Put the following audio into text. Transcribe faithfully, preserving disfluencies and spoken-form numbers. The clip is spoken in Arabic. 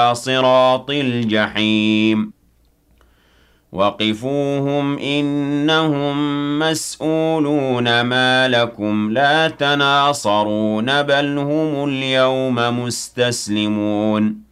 صراط الجحيم وقفوهم إنهم مسؤولون ما لكم لا تناصرون بل هم اليوم مستسلمون